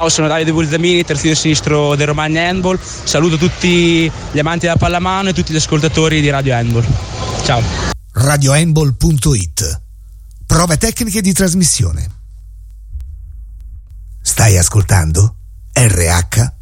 Ciao, sono Davide Bulzamini, terzino sinistro del Romagna Handball. Saluto tutti gli amanti della pallamano e tutti gli ascoltatori di Radio Handball. Ciao. radiohandball.it. Prove tecniche di trasmissione. Stai ascoltando RH